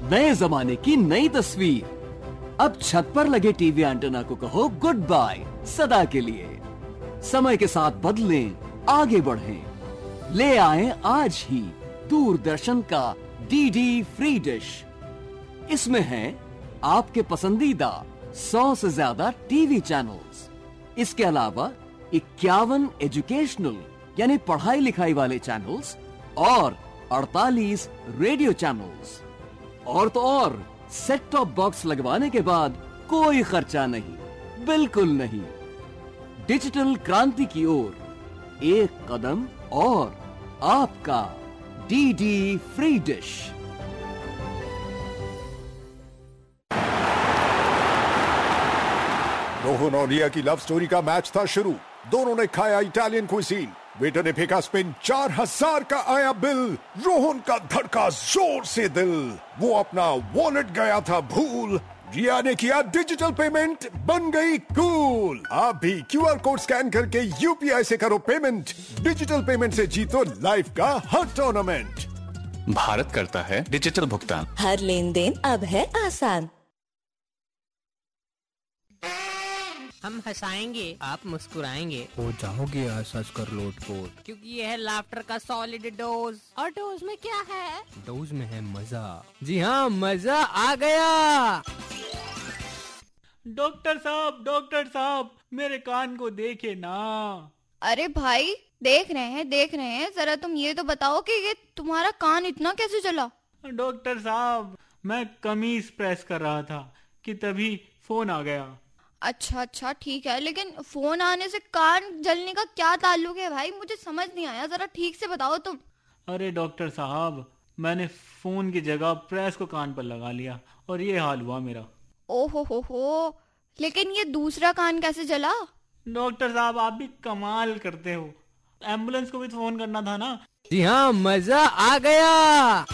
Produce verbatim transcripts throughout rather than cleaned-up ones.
नए जमाने की नई तस्वीर। अब छत पर लगे टीवी एंटेना को कहो गुड बाय सदा के लिए। समय के साथ बदलें, आगे बढ़ें। ले आएं आज ही दूरदर्शन का डीडी फ्री डिश। इसमें है आपके पसंदीदा सौ से ज्यादा टीवी चैनल्स। इसके अलावा इक्यावन एजुकेशनल यानी पढ़ाई लिखाई वाले चैनल्स और अड़तालीस रेडियो चैनल्स। और तो और सेट टॉप बॉक्स लगवाने के बाद कोई खर्चा नहीं, बिल्कुल नहीं। डिजिटल क्रांति की ओर एक कदम और आपका डीडी फ्री डिश। रोहन और रिया की लव स्टोरी का मैच था शुरू। दोनों ने खाया इटालियन क्विजीन। वेटर ने फेंका स्पिन, चार हजार का आया बिल। रोहन का धड़का जोर से दिल, वो अपना वॉलेट गया था भूल। रिया ने किया डिजिटल पेमेंट, बन गई कूल। आप भी क्यूआर कोड स्कैन करके यूपीआई से करो पेमेंट। डिजिटल पेमेंट से जीतो लाइफ का हर टूर्नामेंट। भारत करता है डिजिटल भुगतान। हर लेन देन अब है आसान। हम हंसाएंगे, आप मुस्कुराएंगे, हो जाओगे हंस हंस कर लोटपोट, क्योंकि ये है लाफ्टर का सॉलिड डोज। और डोज में क्या है? डोज में है मजा। जी हाँ, मजा आ गया। डॉक्टर साहब, डॉक्टर साहब, मेरे कान को देखे ना। अरे भाई, देख रहे हैं देख रहे हैं जरा तुम ये तो बताओ कि ये तुम्हारा कान इतना कैसे चला? डॉक्टर साहब, मैं कमीज प्रेस कर रहा था कि तभी फोन आ गया। अच्छा अच्छा ठीक है, लेकिन फोन आने से कान जलने का क्या ताल्लुक है भाई? मुझे समझ नहीं आया, जरा ठीक से बताओ तुम। अरे डॉक्टर साहब, मैंने फोन की जगह प्रेस को कान पर लगा लिया और ये हाल हुआ मेरा। ओहो हो हो, लेकिन ये दूसरा कान कैसे जला? डॉक्टर साहब, आप भी कमाल करते हो। एम्बुलेंस को भी तो फोन करना था ना। जी हाँ, मजा आ गया।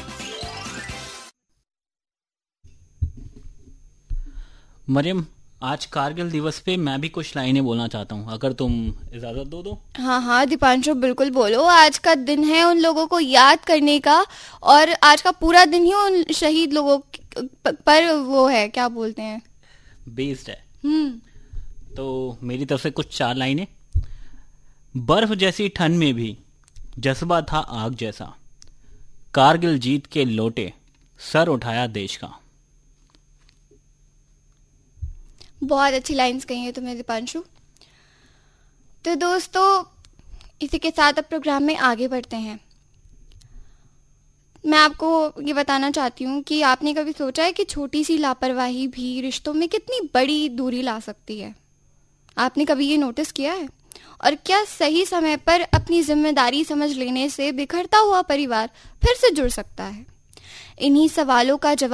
मरियम, आज कारगिल दिवस पे मैं भी कुछ लाइनें बोलना चाहता हूँ, अगर तुम इजाजत दो दो। हाँ हाँ दीपांशु, बिल्कुल बोलो। आज का दिन है उन लोगों को याद करने का, और आज का पूरा दिन ही उन शहीद लोगों पर वो है, क्या बोलते हैं, बेस्ड है। हम्म तो मेरी तरफ से कुछ चार लाइनें। बर्फ जैसी ठंड में भी जज्बा था आग जैसा, कारगिल जीत के लौटे सर उठाया देश का। बहुत अच्छी लाइंस कही है तुमने दीपांशु। तो दोस्तों, इसी के साथ अब प्रोग्राम में आगे बढ़ते हैं। मैं आपको ये बताना चाहती हूँ कि आपने कभी सोचा है कि छोटी सी लापरवाही भी रिश्तों में कितनी बड़ी दूरी ला सकती है? आपने कभी ये नोटिस किया है? और क्या सही समय पर अपनी जिम्मेदारी समझ लेने से बिखरता हुआ परिवार फिर से जुड़ सकता है? इन्हीं सवालों का जवाब